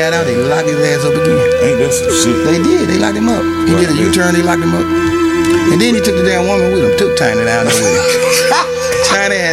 got out, they locked his ass up again. Ain't that some shit? They did. They locked him up. He did a U-turn. They locked him up. And then he took the damn woman with him. Took Tiny down there with him. Tiny had